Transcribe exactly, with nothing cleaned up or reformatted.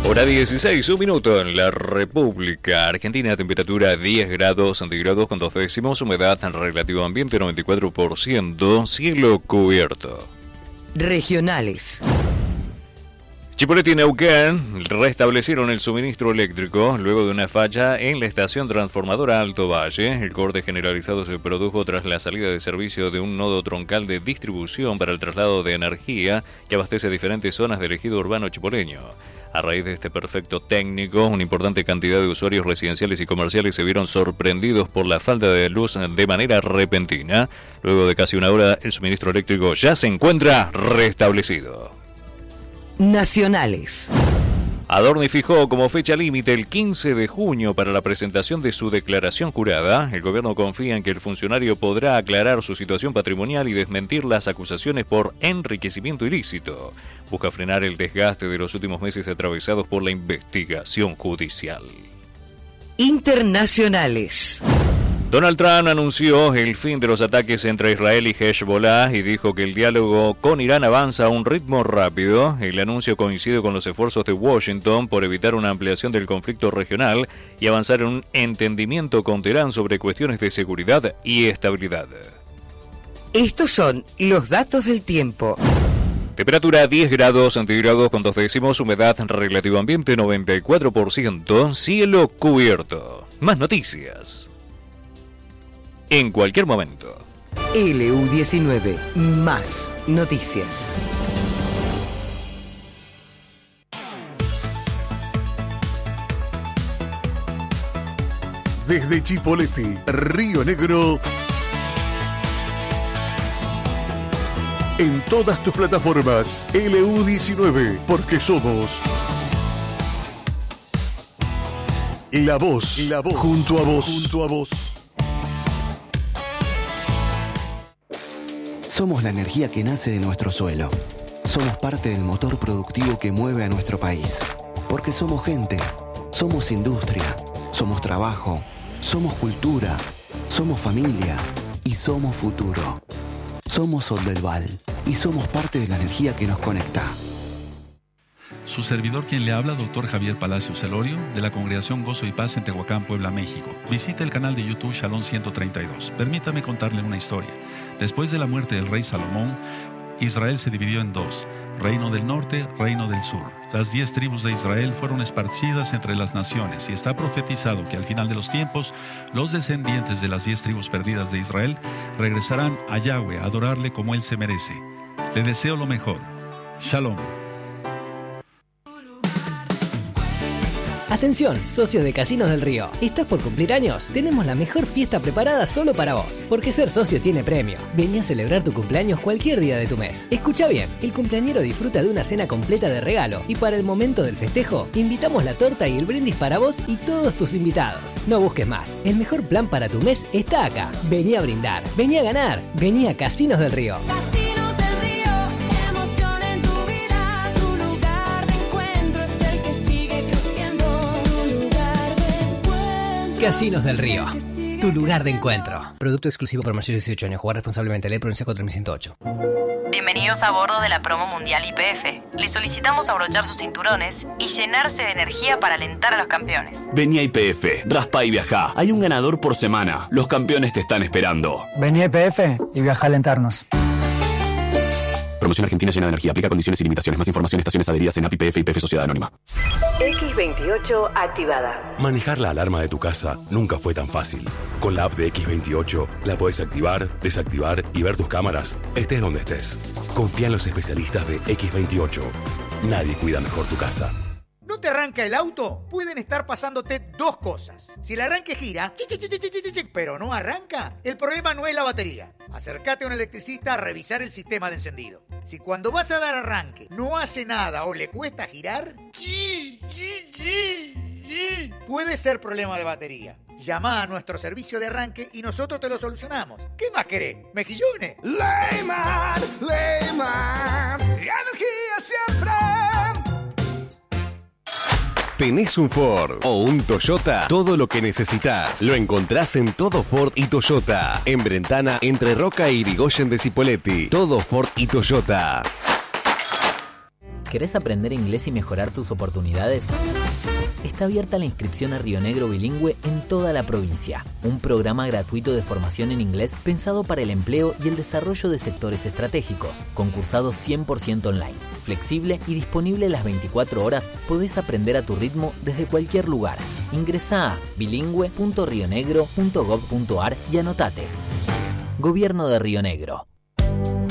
Hora dieciséis, un minuto en la República Argentina, temperatura diez grados centígrados con dos décimos, humedad relativa ambiente noventa y cuatro por ciento, cielo cubierto. Regionales. Chipoleti y Neuquén restablecieron el suministro eléctrico luego de una falla en la estación transformadora Alto Valle. El corte generalizado se produjo tras la salida de servicio de un nodo troncal de distribución para el traslado de energía que abastece diferentes zonas del ejido urbano chipoleño. A raíz de este perfecto técnico, una importante cantidad de usuarios residenciales y comerciales se vieron sorprendidos por la falta de luz de manera repentina. Luego de casi una hora, el suministro eléctrico ya se encuentra restablecido. Nacionales. Adorni fijó como fecha límite el quince de junio para la presentación de su declaración jurada. El gobierno confía en que el funcionario podrá aclarar su situación patrimonial y desmentir las acusaciones por enriquecimiento ilícito. Busca frenar el desgaste de los últimos meses atravesados por la investigación judicial. Internacionales. Donald Trump anunció el fin de los ataques entre Israel y Hezbollah y dijo que el diálogo con Irán avanza a un ritmo rápido. El anuncio coincide con los esfuerzos de Washington por evitar una ampliación del conflicto regional y avanzar en un entendimiento con Teherán sobre cuestiones de seguridad y estabilidad. Estos son los datos del tiempo. Temperatura diez grados centígrados con dos décimos, humedad relativa ambiente noventa y cuatro por ciento, cielo cubierto. Más noticias en cualquier momento. L U diecinueve, más noticias. Desde Chipoleti, Río Negro, en todas tus plataformas, L U diecinueve, porque somos la voz, la voz, junto a vos, junto a vos. Somos la energía que nace de nuestro suelo. Somos parte del motor productivo que mueve a nuestro país. Porque somos gente, somos industria, somos trabajo, somos cultura, somos familia y somos futuro. Somos Soldelval y somos parte de la energía que nos conecta. Su servidor quien le habla, doctor Javier Palacios Celorio, de la Congregación Gozo y Paz en Tehuacán, Puebla, México. Visite el canal de YouTube Shalom ciento treinta y dos. Permítame contarle una historia. Después de la muerte del rey Salomón, Israel se dividió en dos, Reino del Norte, Reino del Sur. Las diez tribus de Israel fueron esparcidas entre las naciones y está profetizado que al final de los tiempos, los descendientes de las diez tribus perdidas de Israel regresarán a Yahweh a adorarle como Él se merece. Le deseo lo mejor. Shalom. Atención, socios de Casinos del Río. ¿Estás por cumplir años? Tenemos la mejor fiesta preparada solo para vos. Porque ser socio tiene premio. Vení a celebrar tu cumpleaños cualquier día de tu mes. Escucha bien, el cumpleañero disfruta de una cena completa de regalo. Y para el momento del festejo, invitamos la torta y el brindis para vos y todos tus invitados. No busques más. El mejor plan para tu mes está acá. Vení a brindar. Vení a ganar. Vení a Casinos del Río. Casinos del Río, tu lugar de encuentro. Producto exclusivo para mayores de dieciocho años. Jugar responsablemente. Ley Provincia cuatro mil ciento ocho. Bienvenidos a bordo de la promo mundial I P F. Les solicitamos abrochar sus cinturones y llenarse de energía para alentar a los campeones. Vení a I P F, raspa y viajá. Hay un ganador por semana. Los campeones te están esperando. Vení a I P F y viajá a alentarnos. Promoción Argentina llena de energía. Aplica condiciones y limitaciones. Más información, estaciones adheridas en A P I P F y I P F Sociedad Anónima. X veintiocho activada. Manejar la alarma de tu casa nunca fue tan fácil. Con la app de X veintiocho la podés activar, desactivar y ver tus cámaras, estés donde estés. Confía en los especialistas de X veintiocho. Nadie cuida mejor tu casa. ¿No te arranca el auto? Pueden estar pasándote dos cosas. Si el arranque gira, pero no arranca, el problema no es la batería. Acércate a un electricista a revisar el sistema de encendido. Si cuando vas a dar arranque no hace nada o le cuesta girar, puede ser problema de batería. Llama a nuestro servicio de arranque y nosotros te lo solucionamos. ¿Qué más querés? ¿Mejillones? Leyman, Leyman, energía siempre. ¿Tenés un Ford o un Toyota? Todo lo que necesitas lo encontrás en Todo Ford y Toyota. En Brentana, entre Roca y Irigoyen de Cipolletti. Todo Ford y Toyota. ¿Querés aprender inglés y mejorar tus oportunidades? Está abierta la inscripción a Río Negro Bilingüe en toda la provincia. Un programa gratuito de formación en inglés pensado para el empleo y el desarrollo de sectores estratégicos. Concursado cien por ciento online. Flexible y disponible las veinticuatro horas, podés aprender a tu ritmo desde cualquier lugar. Ingresá a bilingüe punto rionegro punto gob punto ar y anotate. Gobierno de Río Negro.